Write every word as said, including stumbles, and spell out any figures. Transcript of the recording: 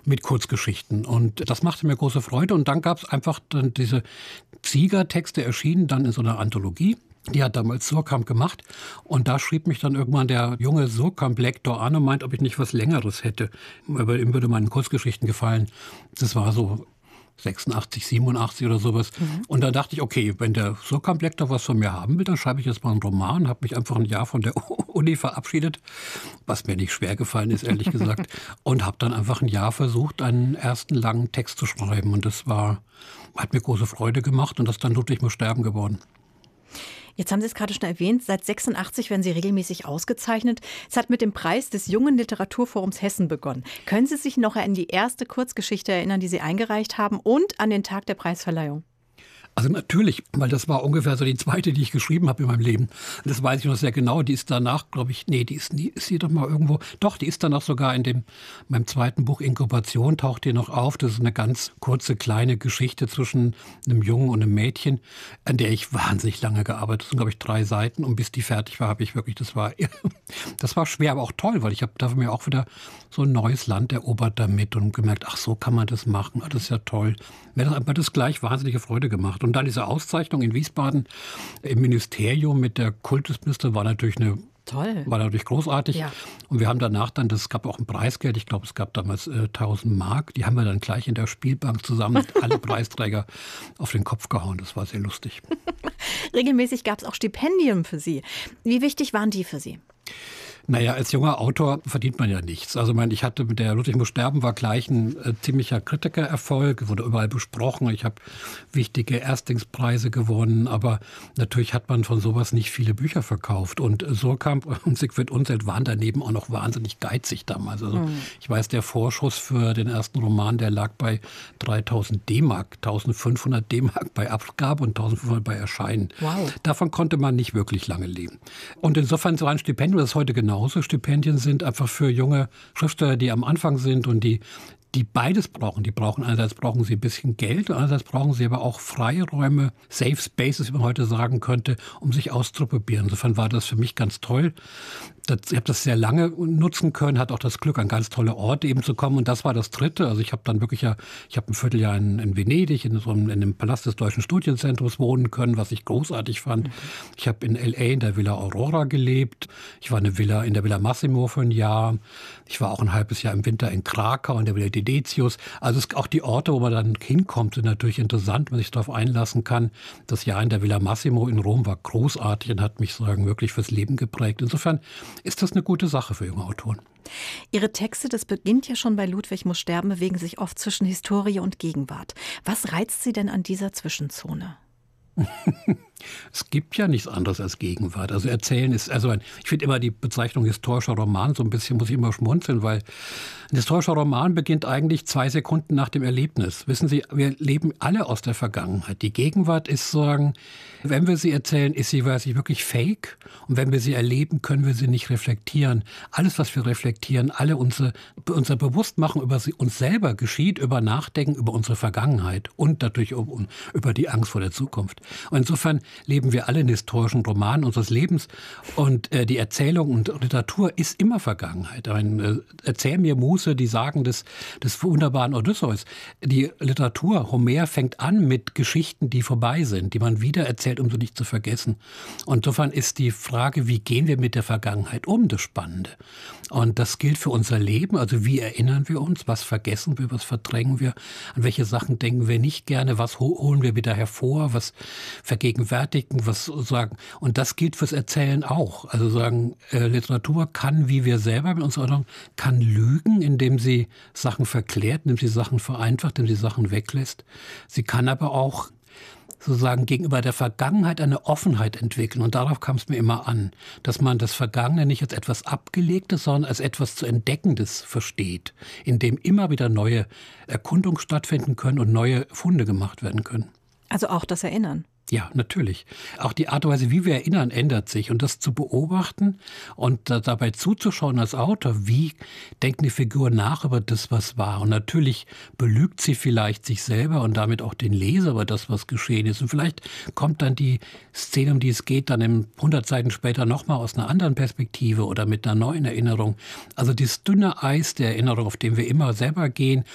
mit Kurzgeschichten. Und das machte mir große Freude. Und dann gab es einfach dann diese Zieger-Texte, erschienen dann in so einer Anthologie. Die hat damals Suhrkamp gemacht. Und da schrieb mich dann irgendwann der junge Suhrkamp-Lektor an und meint, ob ich nicht was Längeres hätte. Aber ihm würde meinen Kurzgeschichten gefallen. Das war so sechsundachtzig, siebenundachtzig oder sowas. Mhm. Und da dachte ich, okay, wenn der Suhrkamp-Lektor was von mir haben will, dann schreibe ich jetzt mal einen Roman. Habe mich einfach ein Jahr von der Uni verabschiedet, was mir nicht schwer gefallen ist, ehrlich gesagt. Und habe dann einfach ein Jahr versucht, einen ersten langen Text zu schreiben. Und das war, hat mir große Freude gemacht. Und das ist dann Ludwig muss sterben geworden. Jetzt haben Sie es gerade schon erwähnt, seit sechsundachtzig werden Sie regelmäßig ausgezeichnet. Es hat mit dem Preis des Jungen Literaturforums Hessen begonnen. Können Sie sich noch an die erste Kurzgeschichte erinnern, die Sie eingereicht haben und an den Tag der Preisverleihung? Also natürlich, weil das war ungefähr so die zweite, die ich geschrieben habe in meinem Leben. Das weiß ich noch sehr genau. Die ist danach, glaube ich, nee, die ist nie, ist sie doch mal irgendwo. Doch, die ist danach sogar in dem, meinem zweiten Buch Inkubation taucht die noch auf. Das ist eine ganz kurze, kleine Geschichte zwischen einem Jungen und einem Mädchen, an der ich wahnsinnig lange gearbeitet habe. Das sind, glaube ich, drei Seiten. Und bis die fertig war, habe ich wirklich, das war, das war schwer, aber auch toll, weil ich habe da mir auch wieder so ein neues Land erobert damit und gemerkt, ach, so kann man das machen. Das ist ja toll. Mir hat das, mir hat das gleich wahnsinnige Freude gemacht. Und dann diese Auszeichnung in Wiesbaden im Ministerium mit der Kultusministerin war natürlich eine Toll. War natürlich großartig. Ja. Und wir haben danach dann, das gab auch ein Preisgeld, ich glaube, es gab damals äh, tausend Mark. Die haben wir dann gleich in der Spielbank zusammen alle Preisträger auf den Kopf gehauen. Das war sehr lustig. Regelmäßig gab es auch Stipendien für Sie. Wie wichtig waren die für Sie? Naja, als junger Autor verdient man ja nichts. Also ich, meine, ich hatte mit der Ludwig muss sterben war gleich ein äh, ziemlicher Kritikererfolg, wurde überall besprochen. Ich habe wichtige Erstlingspreise gewonnen, aber natürlich hat man von sowas nicht viele Bücher verkauft. Und Suhrkamp und Siegfried Unseld waren daneben auch noch wahnsinnig geizig damals. Also mhm. ich weiß, der Vorschuss für den ersten Roman, der lag bei dreitausend D-Mark, eintausendfünfhundert D-Mark bei Abgabe und eintausendfünfhundert bei Erscheinen. Wow. Davon konnte man nicht wirklich lange leben. Und insofern so ein Stipendium, das ist heute genau Stipendien sind einfach für junge Schriftsteller, die am Anfang sind und die die beides brauchen. Die brauchen einerseits brauchen sie ein bisschen Geld, andererseits brauchen sie aber auch Freiräume, Safe Spaces, wie man heute sagen könnte, um sich auszuprobieren. Insofern war das für mich ganz toll. Das, ich habe das sehr lange nutzen können, hatte auch das Glück, an ganz tolle Orte eben zu kommen. Und das war das Dritte. Also ich habe dann wirklich ja, ich habe ein Vierteljahr in, in Venedig, in so einem, in dem Palast des Deutschen Studienzentrums wohnen können, was ich großartig fand. Mhm. Ich habe in L A in der Villa Aurora gelebt. Ich war in der Villa, in der Villa Massimo für ein Jahr. Ich war auch ein halbes Jahr im Winter in Krakau in der Villa Dedetius. Also es, auch die Orte, wo man dann hinkommt, sind natürlich interessant, wenn man sich darauf einlassen kann. Das Jahr in der Villa Massimo in Rom war großartig und hat mich sagen wirklich fürs Leben geprägt. Insofern ist das eine gute Sache für junge Autoren. Ihre Texte, das beginnt ja schon bei Ludwig muss sterben, bewegen sich oft zwischen Historie und Gegenwart. Was reizt Sie denn an dieser Zwischenzone? Es gibt ja nichts anderes als Gegenwart. Also erzählen ist, also ein, ich finde immer die Bezeichnung historischer Roman, so ein bisschen muss ich immer schmunzeln, weil ein historischer Roman beginnt eigentlich zwei Sekunden nach dem Erlebnis. Wissen Sie, wir leben alle aus der Vergangenheit. Die Gegenwart ist sagen, wenn wir sie erzählen, ist sie, weiß ich, wirklich fake. Und wenn wir sie erleben, können wir sie nicht reflektieren. Alles, was wir reflektieren, alle unsere, unser Bewusstmachen über sie, uns selber geschieht über Nachdenken über unsere Vergangenheit und natürlich um, über die Angst vor der Zukunft. Und insofern leben wir alle in historischen Romanen unseres Lebens. Und äh, die Erzählung und Literatur ist immer Vergangenheit. Ein, äh, erzähl mir Muse, die Sagen des, des wunderbaren Odysseus. Die Literatur, Homer, fängt an mit Geschichten, die vorbei sind, die man wieder erzählt, um sie nicht zu vergessen. Und insofern ist die Frage, wie gehen wir mit der Vergangenheit um, das Spannende. Und das gilt für unser Leben. Also wie erinnern wir uns? Was vergessen wir? Was verdrängen wir? An welche Sachen denken wir nicht gerne? Was holen wir wieder hervor? Was vergegenwärtigen? Was sagen? Und das gilt fürs Erzählen auch. Also sagen, äh, Literatur kann, wie wir selber mit unserer Erinnerung, kann lügen, indem sie Sachen verklärt, indem sie Sachen vereinfacht, indem sie Sachen weglässt. Sie kann aber auch sozusagen gegenüber der Vergangenheit eine Offenheit entwickeln. Und darauf kam es mir immer an, dass man das Vergangene nicht als etwas Abgelegtes, sondern als etwas zu Entdeckendes versteht, in dem immer wieder neue Erkundungen stattfinden können und neue Funde gemacht werden können. Also auch das Erinnern. Ja, natürlich. Auch die Art und Weise, wie wir erinnern, ändert sich. Und das zu beobachten und da, dabei zuzuschauen als Autor, wie denkt eine Figur nach über das, was war. Und natürlich belügt sie vielleicht sich selber und damit auch den Leser über das, was geschehen ist. Und vielleicht kommt dann die Szene, um die es geht, dann in hundert Seiten später nochmal aus einer anderen Perspektive oder mit einer neuen Erinnerung. Also dieses dünne Eis der Erinnerung, auf dem wir immer selber gehen